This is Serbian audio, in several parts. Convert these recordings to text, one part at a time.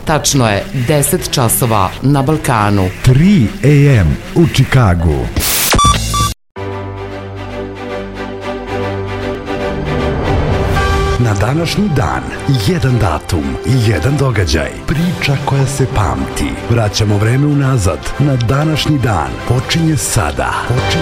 Tačno je 10 časova na Balkanu. 3 AM u Čikagu. Na današnji dan, jedan datum, jedan događaj, priča koja se pamti. Vraćamo vreme unazad. Na današnji dan počinje sada.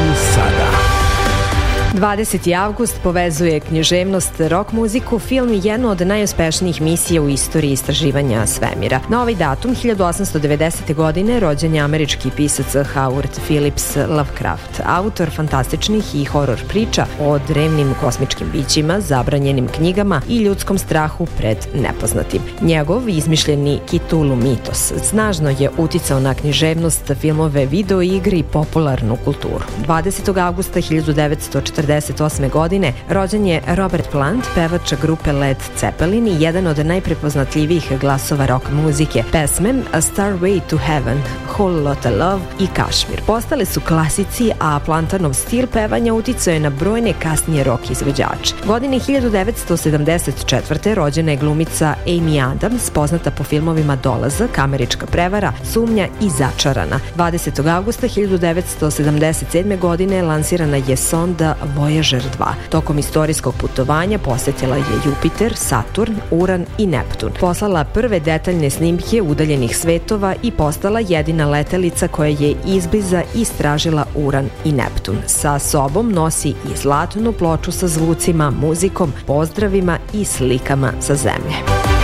20. avgust povezuje književnost, rock muziku, film i jednu od najuspešnijih misija u istoriji istraživanja svemira. Na ovaj datum, 1890. godine, rođen je američki pisac Howard Phillips Lovecraft, autor fantastičnih i horor priča o drevnim kosmičkim bićima, zabranjenim knjigama i ljudskom strahu pred nepoznatim. Njegov izmišljeni Cthulhu mitos snažno je uticao na književnost, filmove, video igre i popularnu kulturu. 20. avgusta 1948. godine rođen je Robert Plant, pevač grupe Led Zeppelin i jedan od najprepoznatljivijih glasova rock muzike. Pesme A Starway to Heaven, Whole Lotta Love i Kashmir postale su klasici, a Plantanov stil pevanja uticao je na brojne kasnije rock izvođače. Godine 1974. rođena je glumica Amy Adams, poznata po filmovima Dolazak, Američka prevara, Sumnja i Začarana. 20. avgusta 1977. godine lansirana je sonda Voyager 2. Tokom istorijskog putovanja posetila je Jupiter, Saturn, Uran i Neptun. Poslala prve detaljne snimke udaljenih svetova i postala jedina letelica koja je izbliza istražila Uran i Neptun. Sa sobom nosi i zlatnu ploču sa zvucima, muzikom, pozdravima i slikama sa Zemlje.